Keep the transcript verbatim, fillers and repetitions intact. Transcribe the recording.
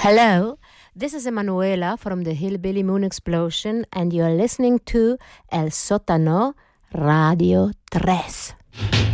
Hello, this is Emanuela from the Hillbilly Moon Explosion, and you're listening to El Sótano Radio tres.